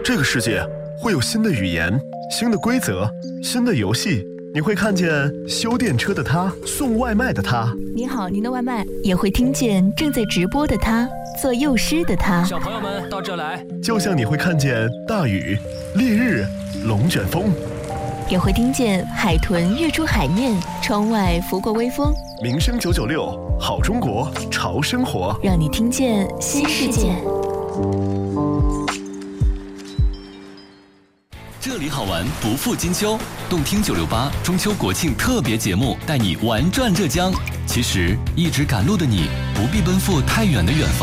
这个世界会有新的语言、新的规则、新的游戏。你会看见修电车的他，送外卖的他。 你好，您的外卖。也会听见正在直播的他，做幼师的他。 小朋友们到这来。 就像你会看见大雨、烈日、龙卷风。 也会听见海豚跃出海面，窗外拂过微风。 民生996，好中国，潮生活， 让你听见新世界。 这里好玩不负金秋，动听968中秋国庆特别节目带你玩转浙江。其实一直赶路的你，不必奔赴太远的远方。